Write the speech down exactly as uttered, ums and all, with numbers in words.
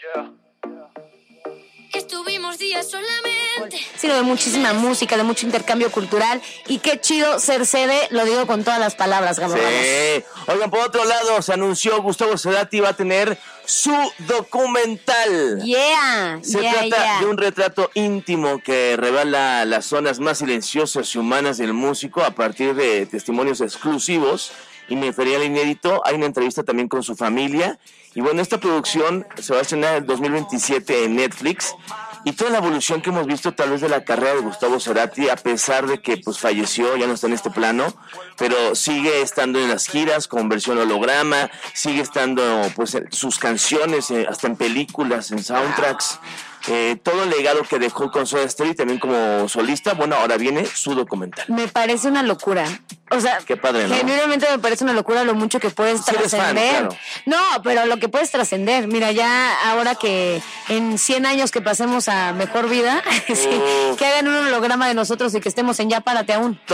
Estuvimos días solamente. Sino de muchísima música, de mucho intercambio cultural. Y qué chido ser sede, lo digo con todas las palabras, Gabo Ramos. Sí. Oigan, por otro lado, se anunció Gustavo Cerati va a tener su documental. Yeah, Se yeah, trata yeah. de un retrato íntimo que revela las zonas más silenciosas y humanas del músico a partir de testimonios exclusivos y material inédito. Hay una entrevista también con su familia. Y bueno, esta producción se va a estrenar en el dos mil veintisiete en Netflix. Y toda la evolución que hemos visto tal vez de la carrera de Gustavo Cerati, a pesar de que pues falleció, ya no está en este plano, pero sigue estando en las giras con versión holograma, sigue estando pues en sus canciones, eh, hasta en películas, en soundtracks. Eh, todo el legado que dejó con Soda Stereo y también como solista, bueno, ahora viene su documental. Me parece una locura. O sea, Qué padre, ¿no? genuinamente me parece una locura lo mucho que puedes Sí eres fan, trascender. claro. No, pero lo que puedes trascender. Mira, ya ahora que en cien años que pasemos a mejor vida, sí, Uf. que hagan un holograma de nosotros y que estemos en Ya Párate Aún.